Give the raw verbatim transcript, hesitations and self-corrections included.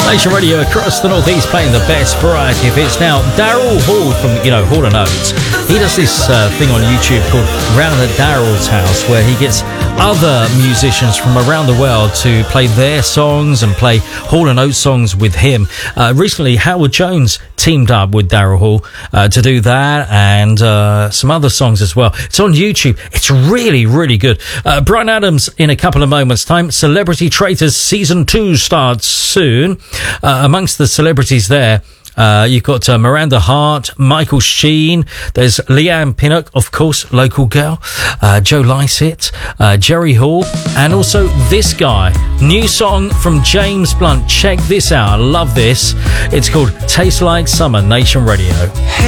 Nation Radio across the northeast playing the best variety of hits. Now, Daryl Hall from, you know, Hall and Oates, he does this uh, thing on YouTube called Round at Daryl's House, where he gets other musicians from around the world to play their songs and play Hall and Oates songs with him. Uh, recently, Howard Jones teamed up with Daryl Hall uh, to do that and uh, some other songs as well. It's on YouTube. It's really, really good. Uh, Bryan Adams in a couple of moments' time. Celebrity Traitors Season two starts soon. Uh, amongst the celebrities there, Uh, you've got uh, Miranda Hart, Michael Sheen, there's Leanne Pinnock, of course, local girl, uh, Joe Lycett, uh, Jerry Hall, and also this guy. New song from James Blunt. Check this out. I love this. It's called Taste Like Summer, Nation Radio.